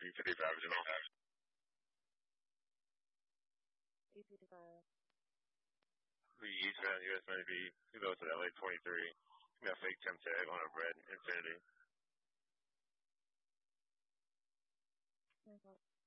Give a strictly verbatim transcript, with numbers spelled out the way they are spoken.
E fifty-five original. E fifty-five. The Eastbound U S ninety two goes to L A twenty-three. Got fake temp tag on a red Infinity. Okay.